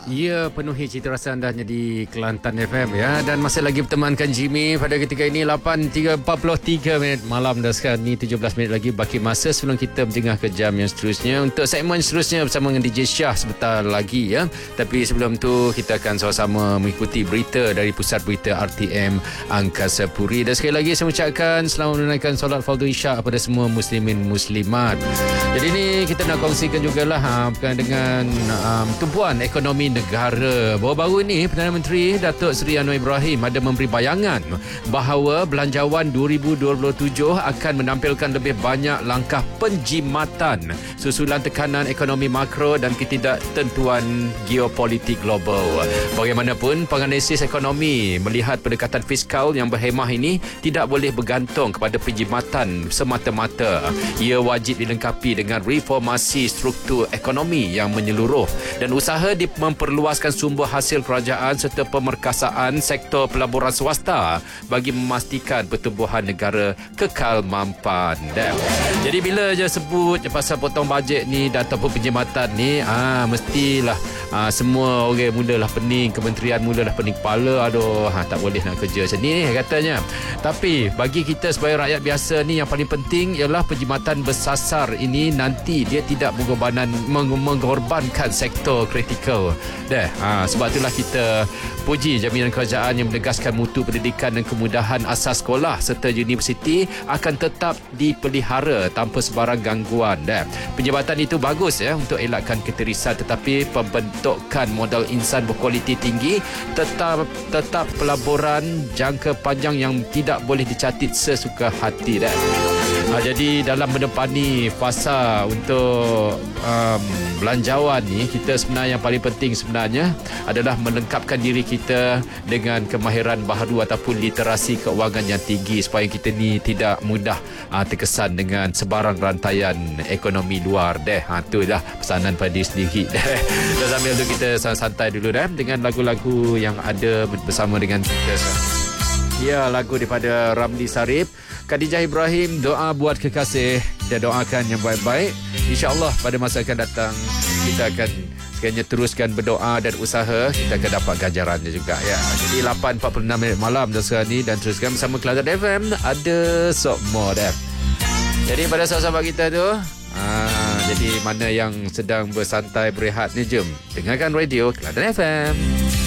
Ya, penuhi cita rasa andanya di Kelantan FM ya. Dan masih lagi bertemankan Jimmy pada ketika ini 8:43 minit malam dah sekarang ni, 17 minit lagi baki masa sebelum kita berjengah ke jam yang seterusnya. Untuk segmen seterusnya bersama dengan DJ Syah sebentar lagi ya. Tapi sebelum tu kita akan sama-sama mengikuti berita dari Pusat Berita RTM Angkasa Puri. Dan sekali lagi saya mengucapkan selamat menunaikan solat fardu isyak kepada semua muslimin muslimat. Jadi ni kita nak kongsikan jugalah berkaitan dengan tumpuan ekonomi negara. Baru-baru ini Perdana Menteri Datuk Seri Anwar Ibrahim ada memberi bayangan bahawa belanjawan 2027 akan menampilkan lebih banyak langkah penjimatan susulan tekanan ekonomi makro dan ketidaktentuan geopolitik global. Bagaimanapun, penganalisis ekonomi melihat pendekatan fiskal yang berhemah ini tidak boleh bergantung kepada penjimatan semata-mata. Ia wajib dilengkapi dengan reformasi struktur ekonomi yang menyeluruh dan usaha memperluaskan sumber hasil kerajaan serta pemerkasaan sektor pelaburan swasta bagi memastikan pertumbuhan negara kekal mampan. Jadi bila je sebut pasal potong bajet ni ataupun penjimatan ni, mestilah semua orang mulalah pening, kementerian mulalah pening kepala. Aduh, tak boleh nak kerja macam ni katanya. Tapi bagi kita sebagai rakyat biasa ni, yang paling penting ialah penjimatan bersasar ini nanti dia tidak mengorbankan sektor kritikal. Sebab itulah kita puji jaminan kerajaan yang menegaskan mutu pendidikan dan kemudahan asas sekolah serta universiti akan tetap dipelihara tanpa sebarang gangguan. Penjabatan itu bagus ya untuk elakkan keterisan, tetapi pembentukan modal insan berkualiti tinggi tetap pelaburan jangka panjang yang tidak boleh dicatit sesuka hati. Jadi dalam menepani fasa untuk belanjawan ni, kita sebenarnya yang paling penting sebenarnya adalah melengkapkan diri kita dengan kemahiran baharu ataupun literasi keuangan yang tinggi supaya kita ni tidak mudah terkesan dengan sebarang rantaian ekonomi luar. Itulah pesanan pada diri sendiri. Dan sambil tu kita santai dulu dengan lagu-lagu yang ada bersama dengan kita. Ya, lagu daripada Ramli Sarip, Khadijah Ibrahim, Doa Buat Kekasih. Kita doakan yang baik-baik. InsyaAllah pada masa akan datang kita akan sekiranya teruskan berdoa dan usaha, kita akan dapat ganjarannya juga ya. Jadi 8:46 minit malam dah sekarang ni, dan teruskan bersama Kelantan FM. Ada sok more dah. Jadi pada sahabat-sahabat kita tu, jadi mana yang sedang bersantai berehat ni, jom dengarkan radio Kelantan FM.